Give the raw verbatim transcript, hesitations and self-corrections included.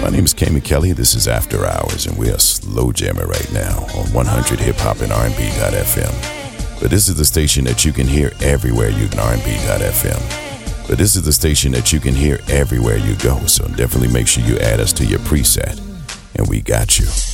My name is Kamie Kelly. This is After Hours, and we are slow jamming right now on one hundred hip hop and R and B dot F M. But this is the station that you can hear everywhere you can R and B dot F M. But this is the station that you can hear everywhere you go. So definitely make sure you add us to your preset, and we got you.